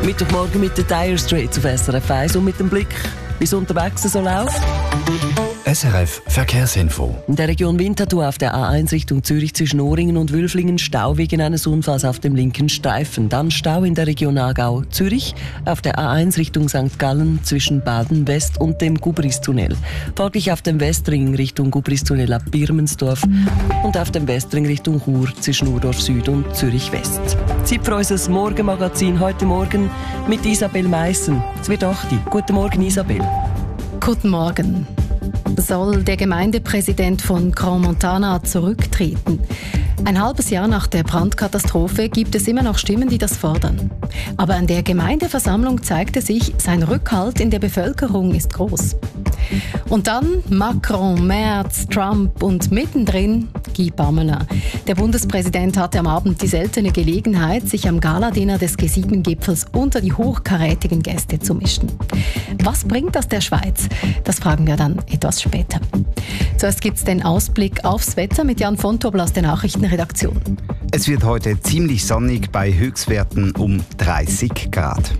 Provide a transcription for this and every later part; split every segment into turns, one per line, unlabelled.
Mittwochmorgen mit den Dire Straits auf SRF 1 und mit dem Blick, wie es unterwegs so läuft.
SRF Verkehrsinfo.
In der Region Winterthur auf der A1 Richtung Zürich zwischen Oringen und Wülflingen Stau wegen eines Unfalls auf dem linken Streifen. Dann Stau in der Region Aargau-Zürich auf der A1 Richtung St. Gallen zwischen Baden-West und dem Gubristunnel. Folglich auf dem Westring Richtung Gubristunnel ab Birmensdorf und auf dem Westring Richtung Chur zwischen Urdorf Süd und Zürich West. Zeit für unser Morgenmagazin heute Morgen mit Isabel Meissen. Es wird 8 Uhr. Guten Morgen, Isabel.
Guten Morgen. Soll der Gemeindepräsident von Crans-Montana zurücktreten? Ein halbes Jahr nach der Brandkatastrophe gibt es immer noch Stimmen, die das fordern. Aber an der Gemeindeversammlung zeigte sich, sein Rückhalt in der Bevölkerung ist groß. Und dann Macron, Merz, Trump und mittendrin Guy Parmelin. Der Bundespräsident hatte am Abend die seltene Gelegenheit, sich am Galadinner des G7-Gipfels unter die hochkarätigen Gäste zu mischen. Was bringt das der Schweiz? Das fragen wir dann etwas später. Zuerst gibt es den Ausblick aufs Wetter mit Jan von Tobel aus der Nachrichtenredaktion.
Es wird heute ziemlich sonnig bei Höchstwerten um 30 Grad.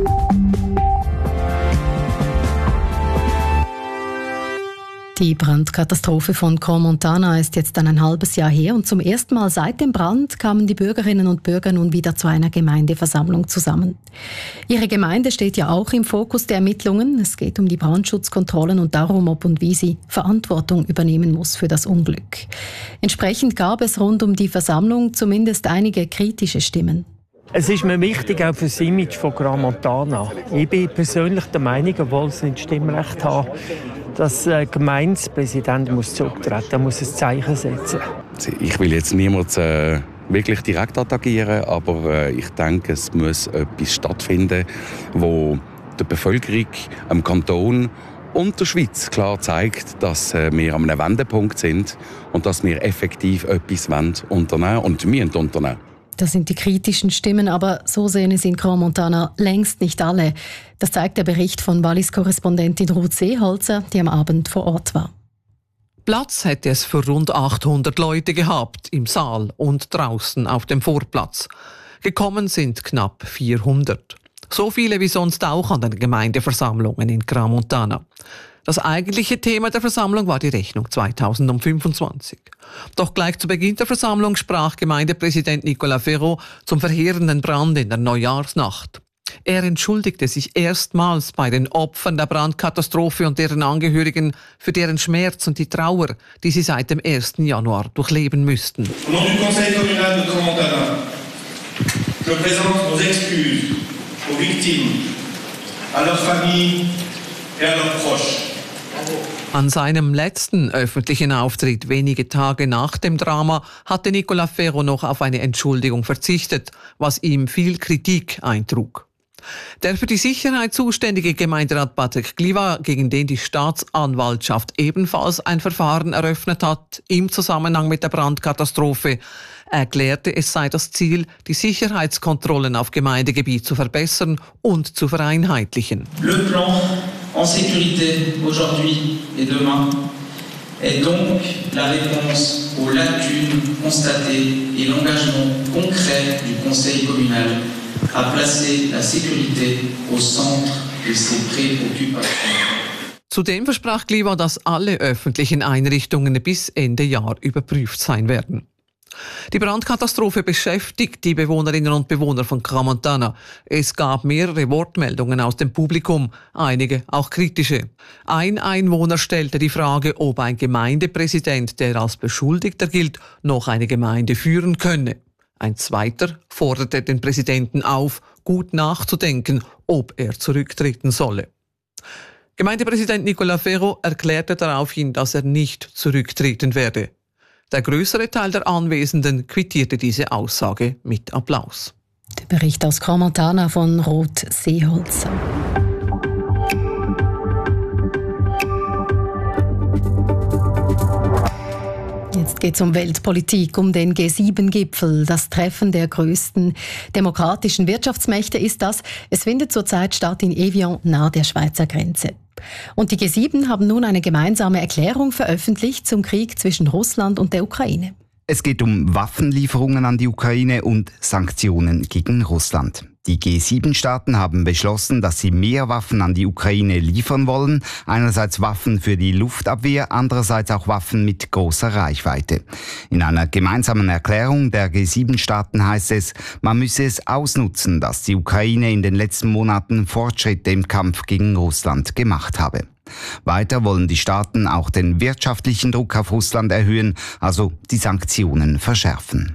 Die Brandkatastrophe von Crans-Montana ist jetzt ein halbes Jahr her und zum ersten Mal seit dem Brand kamen die Bürgerinnen und Bürger nun wieder zu einer Gemeindeversammlung zusammen. Ihre Gemeinde steht ja auch im Fokus der Ermittlungen. Es geht um die Brandschutzkontrollen und darum, ob und wie sie Verantwortung übernehmen muss für das Unglück. Entsprechend gab es rund um die Versammlung zumindest einige kritische Stimmen.
Es ist mir wichtig, auch für das Image von Crans-Montana. Ich bin persönlich der Meinung, obwohl sie nicht Stimmrecht haben, dass der Gemeindepräsident zurücktreten muss ein Zeichen setzen.
Ich will jetzt niemals wirklich direkt attackieren, aber ich denke, es muss etwas stattfinden, wo der Bevölkerung, dem Kanton und der Schweiz klar zeigt, dass wir an einem Wendepunkt sind und dass wir effektiv etwas unternehmen wollen und wir unternehmen.
Das sind die kritischen Stimmen, aber so sehen es in Crans-Montana längst nicht alle. Das zeigt der Bericht von Wallis-Korrespondentin Ruth Seeholzer, die am Abend vor Ort war.
Platz hätte es für rund 800 Leute gehabt, im Saal und draußen auf dem Vorplatz. Gekommen sind knapp 400. So viele wie sonst auch an den Gemeindeversammlungen in Crans-Montana. Das eigentliche Thema der Versammlung war die Rechnung 2025. Doch gleich zu Beginn der Versammlung sprach Gemeindepräsident Nicolas Ferraud zum verheerenden Brand in der Neujahrsnacht. Er entschuldigte sich erstmals bei den Opfern der Brandkatastrophe und deren Angehörigen für deren Schmerz und die Trauer, die sie seit dem 1. Januar durchleben müssten.
Au nom du Conseil communal de Crans-Montana, je présente nos excuses aux victimes, à leurs familles et à leurs proches.
An seinem letzten öffentlichen Auftritt wenige Tage nach dem Drama hatte Nicolas Ferraud noch auf eine Entschuldigung verzichtet, was ihm viel Kritik eintrug. Der für die Sicherheit zuständige Gemeinderat Patrick Cliva, gegen den die Staatsanwaltschaft ebenfalls ein Verfahren eröffnet hat, im Zusammenhang mit der Brandkatastrophe, erklärte, es sei das Ziel, die Sicherheitskontrollen auf Gemeindegebiet zu verbessern und zu vereinheitlichen.
Le plan en sécurité aujourd'hui et demain est donc la réponse aux lacunes constatées et l'engagement concret du Conseil communal à placer la sécurité au centre de ses préoccupations.
Zudem versprach Cliva, dass alle öffentlichen Einrichtungen bis Ende Jahr überprüft sein werden. Die Brandkatastrophe beschäftigt die Bewohnerinnen und Bewohner von Crans-Montana. Es gab mehrere Wortmeldungen aus dem Publikum, einige auch kritische. Ein Einwohner stellte die Frage, ob ein Gemeindepräsident, der als Beschuldigter gilt, noch eine Gemeinde führen könne. Ein zweiter forderte den Präsidenten auf, gut nachzudenken, ob er zurücktreten solle. Gemeindepräsident Nicolas Ferraud erklärte daraufhin, dass er nicht zurücktreten werde. Der größere Teil der Anwesenden quittierte diese Aussage mit Applaus.
Der Bericht aus Crans-Montana von Ruth Seeholzer. Jetzt geht es um Weltpolitik, um den G7-Gipfel. Das Treffen der größten demokratischen Wirtschaftsmächte ist das. Es findet zurzeit statt in Evian, nahe der Schweizer Grenze. Und die G7 haben nun eine gemeinsame Erklärung veröffentlicht zum Krieg zwischen Russland und der Ukraine.
Es geht um Waffenlieferungen an die Ukraine und Sanktionen gegen Russland. Die G7-Staaten haben beschlossen, dass sie mehr Waffen an die Ukraine liefern wollen. Einerseits Waffen für die Luftabwehr, andererseits auch Waffen mit großer Reichweite. In einer gemeinsamen Erklärung der G7-Staaten heißt es, man müsse es ausnutzen, dass die Ukraine in den letzten Monaten Fortschritte im Kampf gegen Russland gemacht habe. Weiter wollen die Staaten auch den wirtschaftlichen Druck auf Russland erhöhen, also die Sanktionen verschärfen.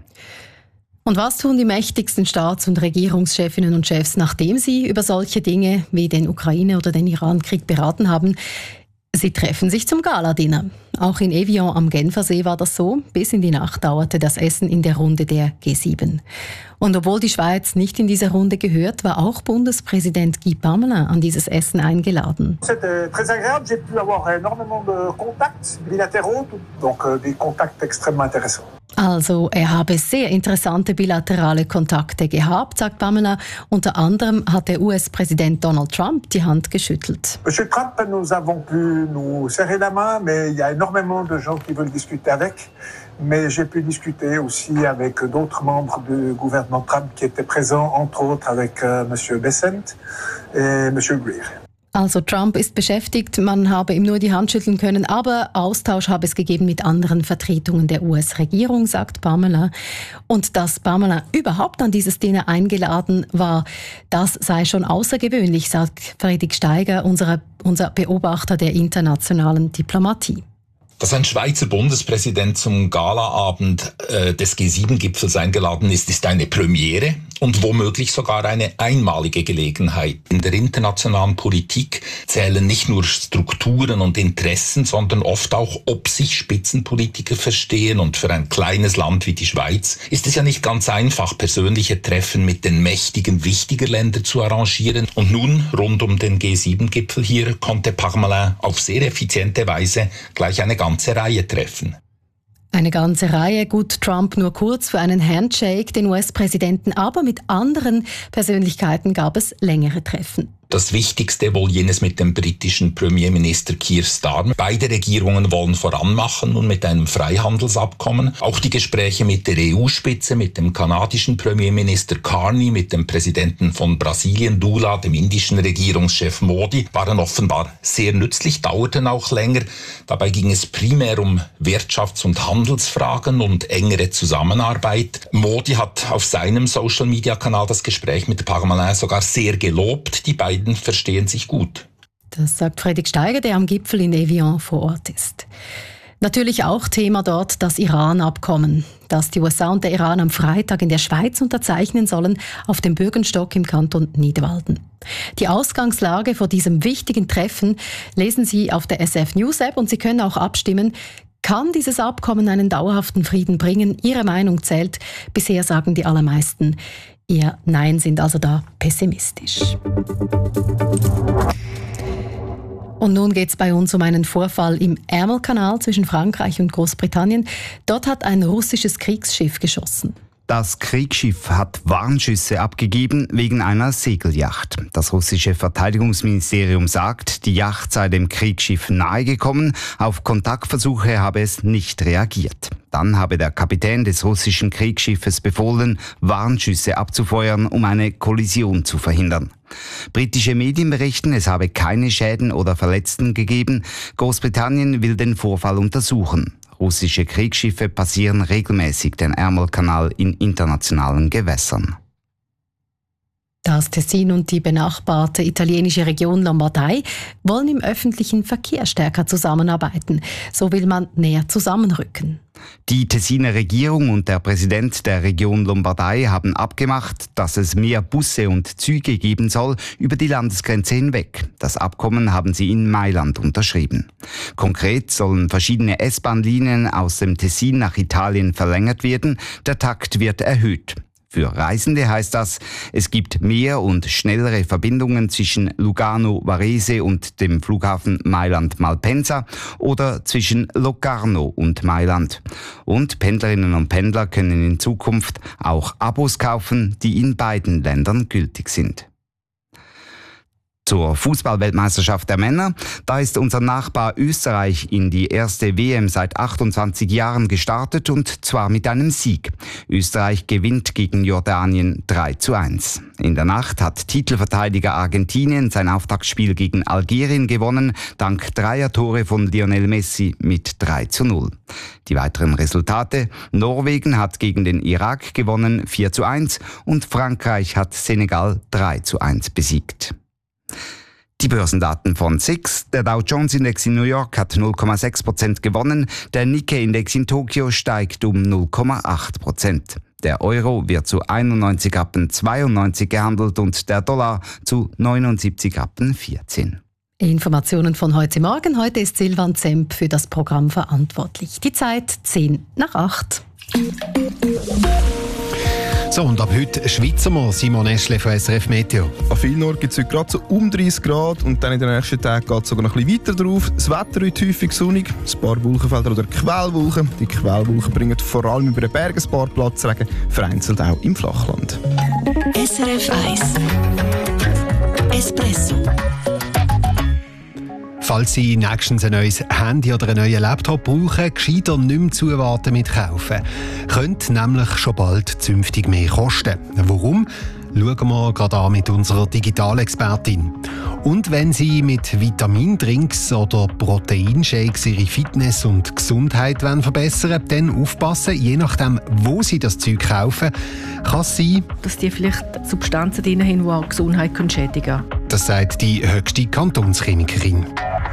Und was tun die mächtigsten Staats- und Regierungschefinnen und Chefs, nachdem sie über solche Dinge wie den Ukraine- oder den Iran-Krieg beraten haben? Sie treffen sich zum Gala-Dinner. Auch in Evian am Genfersee war das so. Bis in die Nacht dauerte das Essen in der Runde der G7. Und obwohl die Schweiz nicht in diese Runde gehört, war auch Bundespräsident Guy Parmelin an dieses Essen eingeladen.
C'était très agréable. J'ai pu avoir énormément de contacts bilatéraux, donc des contacts extrêmement intéressants.
Also, er habe sehr interessante bilaterale Kontakte gehabt, sagt Pamela. Unter anderem hat der US-Präsident Donald Trump die Hand geschüttelt.
Monsieur Trump, nous avons pu nous serrer la main, mais il y a énormément de gens qui veulent discuter avec. Mais j'ai pu discuter aussi avec d'autres membres du gouvernement Trump qui étaient présents, entre autres avec Monsieur Bessent et Monsieur Greer.
Also Trump ist beschäftigt, man habe ihm nur die Hand schütteln können, aber Austausch habe es gegeben mit anderen Vertretungen der US-Regierung, sagt Pamela. Und dass Pamela überhaupt an dieses Dinner eingeladen war, das sei schon außergewöhnlich, sagt Friedrich Steiger, unser Beobachter der internationalen Diplomatie.
Dass ein Schweizer Bundespräsident zum Galaabend des G7-Gipfels eingeladen ist eine Premiere und womöglich sogar eine einmalige Gelegenheit. In der internationalen Politik zählen nicht nur Strukturen und Interessen, sondern oft auch, ob sich Spitzenpolitiker verstehen. Und für ein kleines Land wie die Schweiz ist es ja nicht ganz einfach, persönliche Treffen mit den Mächtigen wichtiger Länder zu arrangieren. Und nun, rund um den G7-Gipfel hier, konnte Parmelin auf sehr effiziente Weise gleich eine ganze Reihe treffen.
Eine ganze Reihe, gut, Trump nur kurz für einen Handshake, den US-Präsidenten, aber mit anderen Persönlichkeiten gab es längere Treffen.
Das Wichtigste wohl jenes mit dem britischen Premierminister Keir Starmer. Beide Regierungen wollen voranmachen und mit einem Freihandelsabkommen. Auch die Gespräche mit der EU-Spitze, mit dem kanadischen Premierminister Carney, mit dem Präsidenten von Brasilien Lula, dem indischen Regierungschef Modi, waren offenbar sehr nützlich, dauerten auch länger. Dabei ging es primär um Wirtschafts- und Handelsfragen und engere Zusammenarbeit. Modi hat auf seinem Social-Media-Kanal das Gespräch mit Parmelin sogar sehr gelobt. Die beiden verstehen sich gut.
Das sagt Friedrich Steiger, der am Gipfel in Evian vor Ort ist. Natürlich auch Thema dort das Iran-Abkommen, das die USA und der Iran am Freitag in der Schweiz unterzeichnen sollen, auf dem Bürgenstock im Kanton Nidwalden. Die Ausgangslage vor diesem wichtigen Treffen lesen Sie auf der SF News App und Sie können auch abstimmen. Kann dieses Abkommen einen dauerhaften Frieden bringen? Ihre Meinung zählt. Bisher sagen die allermeisten eher Nein, sind also da pessimistisch. Und nun geht es bei uns um einen Vorfall im Ärmelkanal zwischen Frankreich und Großbritannien. Dort hat ein russisches Kriegsschiff geschossen.
Das Kriegsschiff hat Warnschüsse abgegeben wegen einer Segelyacht. Das russische Verteidigungsministerium sagt, die Yacht sei dem Kriegsschiff nahegekommen. Auf Kontaktversuche habe es nicht reagiert. Dann habe der Kapitän des russischen Kriegsschiffes befohlen, Warnschüsse abzufeuern, um eine Kollision zu verhindern. Britische Medien berichten, es habe keine Schäden oder Verletzten gegeben. Großbritannien will den Vorfall untersuchen. Russische Kriegsschiffe passieren regelmäßig den Ärmelkanal in internationalen Gewässern.
Das Tessin und die benachbarte italienische Region Lombardei wollen im öffentlichen Verkehr stärker zusammenarbeiten. So will man näher zusammenrücken.
Die Tessiner Regierung und der Präsident der Region Lombardei haben abgemacht, dass es mehr Busse und Züge geben soll über die Landesgrenze hinweg. Das Abkommen haben sie in Mailand unterschrieben. Konkret sollen verschiedene S-Bahn-Linien aus dem Tessin nach Italien verlängert werden. Der Takt wird erhöht. Für Reisende heißt das, es gibt mehr und schnellere Verbindungen zwischen Lugano, Varese und dem Flughafen Mailand-Malpensa oder zwischen Locarno und Mailand. Und Pendlerinnen und Pendler können in Zukunft auch Abos kaufen, die in beiden Ländern gültig sind. Zur Fußball-Weltmeisterschaft der Männer. Da ist unser Nachbar Österreich in die erste WM seit 28 Jahren gestartet und zwar mit einem Sieg. Österreich gewinnt gegen Jordanien 3:1. In der Nacht hat Titelverteidiger Argentinien sein Auftaktspiel gegen Algerien gewonnen, dank 3 Tore von Lionel Messi mit 3:0. Die weiteren Resultate: Norwegen hat gegen den Irak gewonnen 4:1 und Frankreich hat Senegal 3:1 besiegt. Die Börsendaten von SIX. Der Dow Jones Index in New York hat 0,6% gewonnen. Der Nikkei-Index in Tokio steigt um 0,8%. Der Euro wird zu 91,92 gehandelt und der Dollar zu 79,14.
Informationen von heute Morgen. Heute ist Silvan Zemp für das Programm verantwortlich. Die Zeit 7:08.
So, und ab heute schweizen wir. Simon Eschle von SRF Meteo.
An vielen Orten gibt es heute gerade so um 30 Grad und dann in den nächsten Tagen geht es sogar noch ein bisschen weiter drauf. Das Wetter heute häufig sonnig, ein paar Wolkenfelder oder Quellwolken. Die Quellwolken bringen vor allem über den Bergen ein paar Platzregen, vereinzelt auch im Flachland.
SRF 1 Espresso.
Falls Sie nächstens ein neues Handy oder einen neuen Laptop brauchen, gescheiter nicht mehr zuwarten mit kaufen. Könnte nämlich schon bald zünftig mehr kosten. Warum? Schauen wir gerade an mit unserer Digitalexpertin. Und wenn Sie mit Vitamindrinks oder Proteinshakes Ihre Fitness und Gesundheit verbessern wollen, dann aufpassen, je nachdem, wo Sie das Zeug kaufen, kann es sein,
dass die vielleicht Substanzen drin haben, die auch die Gesundheit schädigen können.
Das sagt die höchste Kantonschemikerin.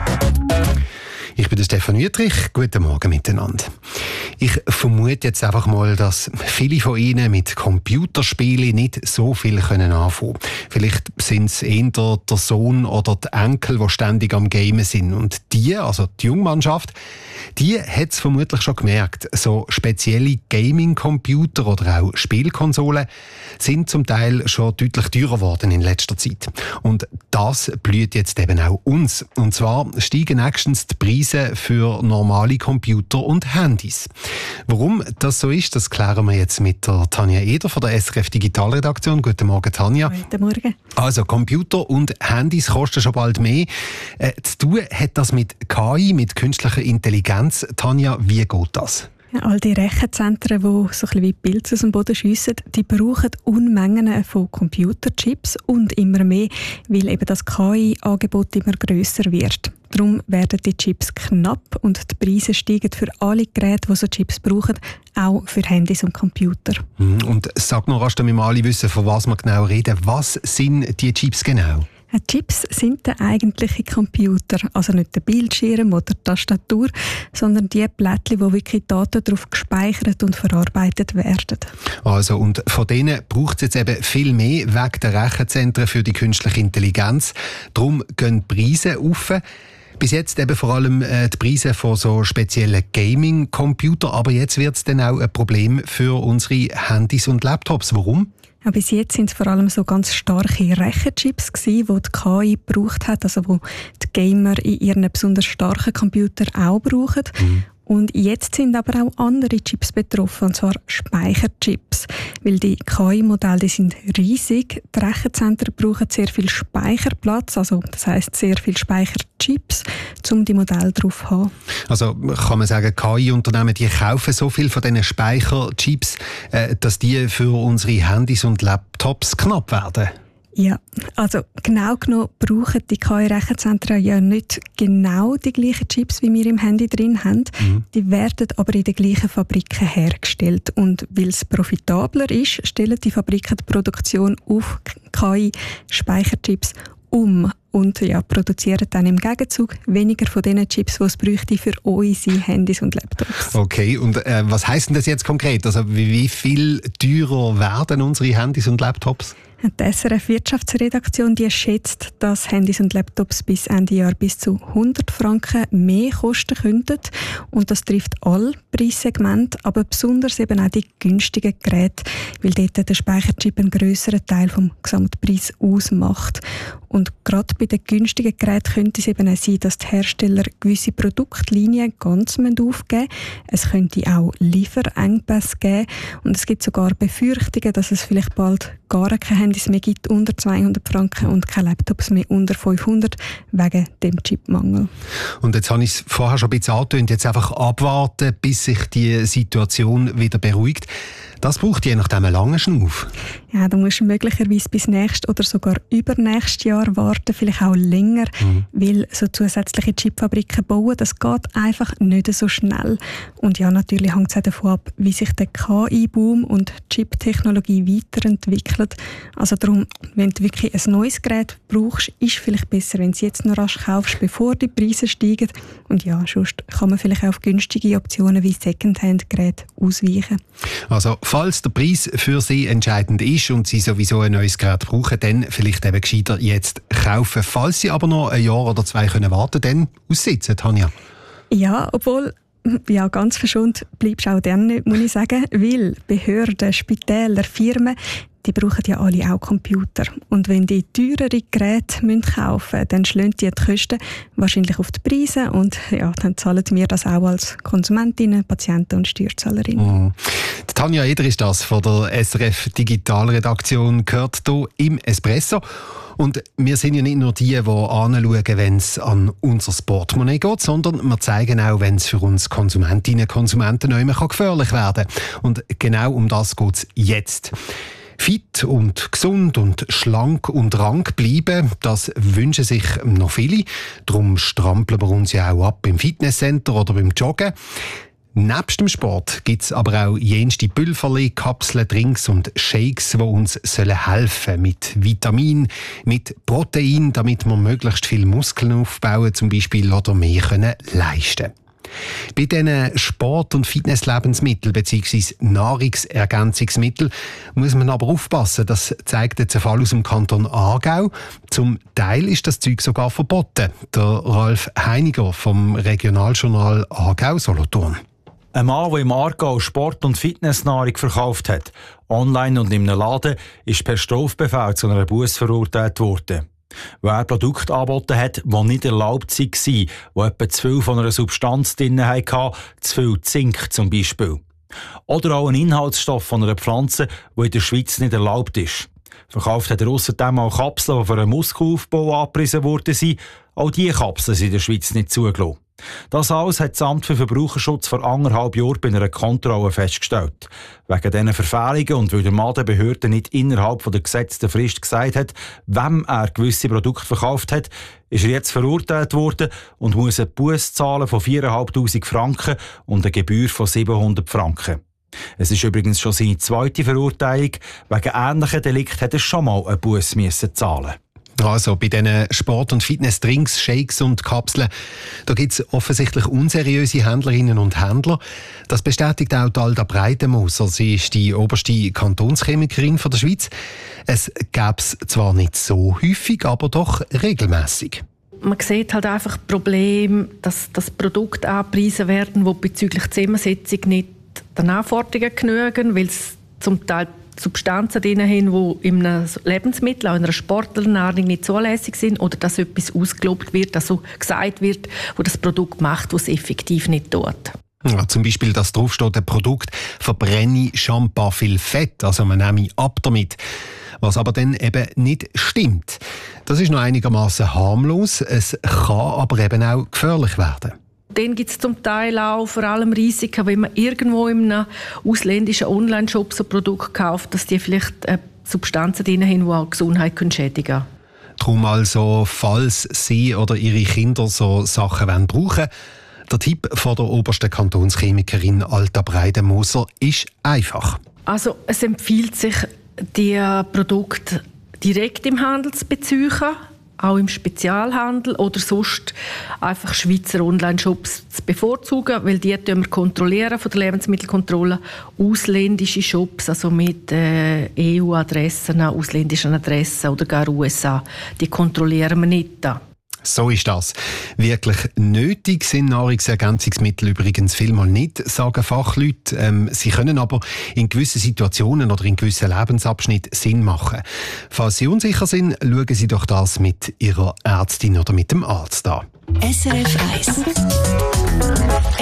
Ich bin der Stefan Wüttrich. Guten Morgen miteinander. Ich vermute jetzt einfach mal, dass viele von Ihnen mit Computerspielen nicht so viel anfangen können. Vielleicht sind es eher der Sohn oder die Enkel, die ständig am Gamen sind. Und die, also die Jungmannschaft, die hat es vermutlich schon gemerkt. So spezielle Gaming-Computer oder auch Spielkonsolen sind zum Teil schon deutlich teurer geworden in letzter Zeit. Und das blüht jetzt eben auch uns. Und zwar steigen nächstens die Preise für normale Computer und Handys. Warum das so ist, das klären wir jetzt mit der Tanja Eder von der SRF Digitalredaktion. Guten Morgen, Tanja.
Guten Morgen.
Also Computer und Handys kosten schon bald mehr. Zu tun hat das mit KI, mit künstlicher Intelligenz. Tanja, wie geht das?
Ja, all die Rechenzentren, die so ein bisschen wie Pilze aus dem Boden schiessen, die brauchen Unmengen von Computerchips und immer mehr, weil eben das KI-Angebot immer grösser wird. Darum werden die Chips knapp und die Preise steigen für alle Geräte, die so Chips brauchen, auch für Handys und Computer.
Und sag noch rasch, damit wir alle wissen, von was wir genau reden. Was sind die Chips genau?
Chips sind der eigentliche Computer, also nicht der Bildschirm oder die Tastatur, sondern die Plättchen, wo wirklich Daten darauf gespeichert und verarbeitet werden.
Also, und von denen braucht es jetzt eben viel mehr wegen der Rechenzentren für die künstliche Intelligenz. Darum gehen die Preise rauf. Bis jetzt eben vor allem die Preise von so speziellen Gaming-Computern, aber jetzt wird es dann auch ein Problem für unsere Handys und Laptops. Warum?
Ja, bis jetzt sind es vor allem so ganz starke Rechenchips gewesen, die die KI gebraucht hat, also wo die Gamer in ihren besonders starken Computern auch brauchen. Und jetzt sind aber auch andere Chips betroffen, und zwar Speicherchips. Weil die KI-Modelle, die sind riesig. Die Rechenzentren brauchen sehr viel Speicherplatz, also das heisst sehr viel Speicherchips, um die Modelle drauf zu haben.
Also kann man sagen, KI-Unternehmen, die kaufen so viel von diesen Speicherchips, dass die für unsere Handys und Laptops knapp werden?
Ja, also genau genommen brauchen die KI-Rechenzentren ja nicht genau die gleichen Chips, wie wir im Handy drin haben. Die werden aber in den gleichen Fabriken hergestellt. Und weil es profitabler ist, stellen die Fabriken die Produktion auf KI-Speicherchips um und ja, produzieren dann im Gegenzug weniger von den Chips, die es bräuchte für unsere Handys und Laptops.
Okay, und was heisst denn das jetzt konkret? Also wie viel teurer werden unsere Handys und Laptops?
Die SRF-Wirtschaftsredaktion die schätzt, dass Handys und Laptops bis Ende Jahr bis zu 100 Franken mehr kosten könnten. Und das trifft alle Preissegmente, aber besonders eben auch die günstigen Geräte, weil dort der Speicherchip einen grösseren Teil vom Gesamtpreis ausmacht. Und gerade bei den günstigen Geräten könnte es eben auch sein, dass die Hersteller gewisse Produktlinien ganz aufgeben müssen. Es könnte auch Lieferengpässe geben. Und es gibt sogar Befürchtungen, dass es vielleicht bald gar keine Handys mehr gibt unter 200 Franken und keine Laptops mehr unter 500 wegen dem Chipmangel.
Und jetzt habe ich es vorher schon ein bisschen angetönt, jetzt einfach abwarten, bis sich die Situation wieder beruhigt. Das braucht je nachdem einen langen Schnuff.
Ja, da musst du möglicherweise bis nächstes oder sogar übernächstes Jahr warten, vielleicht auch länger, weil so zusätzliche Chipfabriken bauen, das geht einfach nicht so schnell. Und ja, natürlich hängt es auch davon ab, wie sich der KI-Boom und Chip-Technologie weiterentwickelt. Also darum, wenn du wirklich ein neues Gerät brauchst, ist es vielleicht besser, wenn du es jetzt noch rasch kaufst, bevor die Preise steigen. Und ja, sonst kann man vielleicht auch auf günstige Optionen wie Secondhand-Geräte ausweichen.
Also, falls der Preis für Sie entscheidend ist und Sie sowieso ein neues Gerät brauchen, dann vielleicht eben gescheiter jetzt kaufen. Falls Sie aber noch ein Jahr oder zwei können warten, dann aussitzen, Tanja.
Ja, obwohl, ja, ganz verschont bleibst du auch dann nicht, muss ich sagen, weil Behörden, Spitäler, Firmen, die brauchen ja alle auch Computer. Und wenn die teurere Geräte kaufen müssen, dann schlagen die Kosten wahrscheinlich auf die Preise und ja, dann zahlen wir das auch als Konsumentinnen, Patienten und Steuerzahlerinnen.
Tanja Eder ist das von der SRF Digitalredaktion, gehört hier im Espresso. Und wir sind ja nicht nur die anschauen, wenn es an unser Portemonnaie geht, sondern wir zeigen auch, wenn es für uns Konsumentinnen und Konsumenten nicht mehr gefährlich werden kann. Und genau um das geht es jetzt. Fit und gesund und schlank und rank bleiben, das wünschen sich noch viele. Darum strampeln wir uns ja auch ab im Fitnesscenter oder beim Joggen. Nebst dem Sport gibt es aber auch jenste Pülverli, Kapseln, Drinks und Shakes, die uns helfen sollen. Mit Vitamin, mit Protein, damit wir möglichst viel Muskeln aufbauen zum Beispiel oder mehr leisten können. Bei diesen Sport- und Fitnesslebensmitteln bzw. Nahrungsergänzungsmitteln muss man aber aufpassen. Das zeigt jetzt ein Fall aus dem Kanton Aargau. Zum Teil ist das Zeug sogar verboten. Der Ralf Heiniger vom Regionaljournal Aargau-Solothurn.
Ein Mann, der im Aargau Sport- und Fitnessnahrung verkauft hat, online und in einem Laden, ist per Strafbefehl zu einer Busse verurteilt worden. Weil er Produkte angeboten hat, die nicht erlaubt waren, die etwa zu viel von einer Substanz drin hatten, zu viel Zink zum Beispiel. Oder auch ein Inhaltsstoff von einer Pflanze, die in der Schweiz nicht erlaubt ist. Verkauft hat er ausserdem auch Kapseln, die für einen Muskelaufbau angepriesen wurden. Auch diese Kapseln sind in der Schweiz nicht zugelassen. Das alles hat das Amt für Verbraucherschutz vor 1,5 Jahren bei einer Kontrolle festgestellt. Wegen diesen Verfehlungen und weil der Mann der Behörde nicht innerhalb der gesetzten Frist gesagt hat, wem er gewisse Produkte verkauft hat, ist er jetzt verurteilt worden und muss eine Busse zahlen von 4'500 Franken und eine Gebühr von 700 Franken. Es ist übrigens schon seine zweite Verurteilung. Wegen ähnlichen Delikten hat er schon mal eine Busse zahlen.
Also bei diesen Sport- und Fitnessdrinks, Shakes und Kapseln, da gibt es offensichtlich unseriöse Händlerinnen und Händler. Das bestätigt auch Alda Breitenmoser. Sie ist die oberste Kantonschemikerin der Schweiz. Es gäbe es zwar nicht so häufig, aber doch regelmäßig.
Man sieht halt einfach Probleme, dass Produkte angepriesen werden, die bezüglich Zusammensetzung nicht den Anforderungen genügen, weil es zum Teil Substanzen drin haben, die in einem Lebensmittel, auch in einer Sportlernahrung nicht zulässig sind oder dass etwas ausgelobt wird, also gesagt wird, wo das Produkt macht, was es effektiv nicht tut.
Ja, zum Beispiel, dass draufsteht, ein Produkt verbrenne Shampoo viel Fett, also man nehme ab damit. Was aber dann eben nicht stimmt. Das ist noch einigermaßen harmlos, es kann aber eben auch gefährlich werden.
Dann gibt es zum Teil auch vor allem Risiken, wenn man irgendwo in einem ausländischen Online-Shop so ein Produkt kauft, dass die vielleicht Substanzen drin haben, die auch die Gesundheit schädigen können.
Darum also, falls Sie oder Ihre Kinder so Sachen brauchen wollen, der Tipp von der obersten Kantonschemikerin Alda Breitenmoser ist einfach.
Also es empfiehlt sich, die Produkte direkt im Handel zu beziehen, auch im Spezialhandel oder sonst einfach Schweizer Online-Shops zu bevorzugen, weil die wir kontrollieren von der Lebensmittelkontrolle. Ausländische Shops, also mit EU-Adressen, ausländischen Adressen oder gar USA, die kontrollieren wir nicht da.
So ist das. Wirklich nötig sind Nahrungsergänzungsmittel übrigens vielmal nicht, sagen Fachleute. Sie können aber in gewissen Situationen oder in gewissen Lebensabschnitten Sinn machen. Falls Sie unsicher sind, schauen Sie doch das mit Ihrer Ärztin oder mit dem Arzt an.
SRF 1